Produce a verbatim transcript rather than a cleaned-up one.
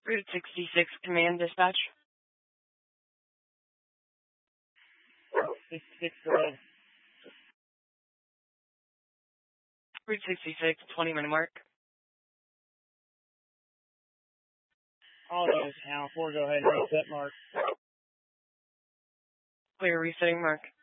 Route sixty-six, Command Dispatch. sixty-six, go ahead. Route sixty-six, twenty minute mark. All those, Channel four, go ahead and reset mark. Clear resetting mark.